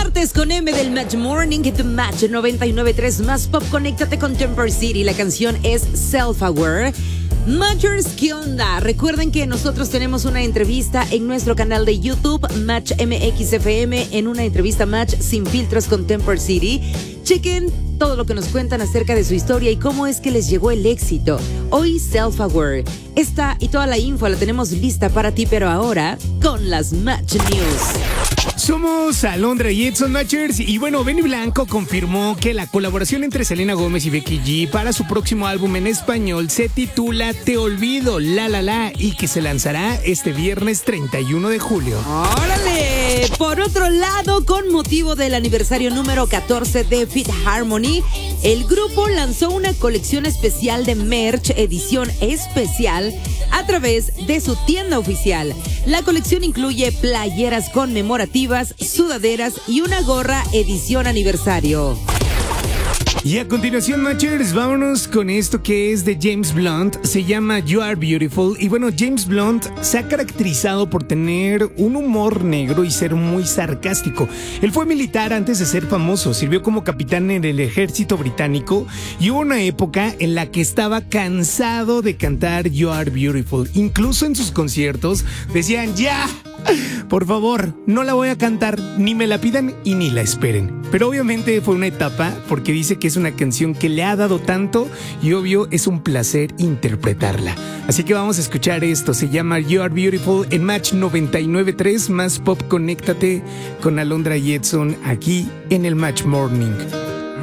martes con M del Match Morning, The Match 99.3 más pop. Conéctate con Temper City. La canción es Self-Aware. Matchers, ¿qué onda? Recuerden que nosotros tenemos una entrevista en nuestro canal de YouTube, Match MXFM, en una entrevista Match sin filtros con Temper City. Chequen todo lo que nos cuentan acerca de su historia y cómo es que les llegó el éxito. Hoy Self-Aware. Esta y toda la info la tenemos lista para ti, pero ahora con las Match News. Somos Alondra y Edson Matchers y bueno, Benny Blanco confirmó que la colaboración entre Selena Gómez y Becky G para su próximo álbum en español se titula Te Olvido, la y que se lanzará este viernes 31 de julio. ¡Órale! Por otro lado, con motivo del aniversario número 14 de Fifth Harmony, el grupo lanzó una colección especial de merch, edición especial, a través de su tienda oficial. La colección incluye playeras conmemorativas, sudaderas y una gorra edición aniversario. Y a continuación, Matchers, vámonos con esto que es de James Blunt. Se llama You Are Beautiful. Y bueno, James Blunt se ha caracterizado por tener un humor negro y ser muy sarcástico. Él fue militar antes de ser famoso. Sirvió como capitán en el ejército británico. Y hubo una época en la que estaba cansado de cantar You Are Beautiful. Incluso en sus conciertos decían, ¡ya! Por favor, no la voy a cantar, ni me la pidan y ni la esperen. Pero obviamente fue una etapa porque dice que es una canción que le ha dado tanto y obvio es un placer interpretarla. Así que vamos a escuchar esto, se llama You Are Beautiful en Match 99.3 más pop. Conéctate con Alondra y Edson aquí en el Match Morning.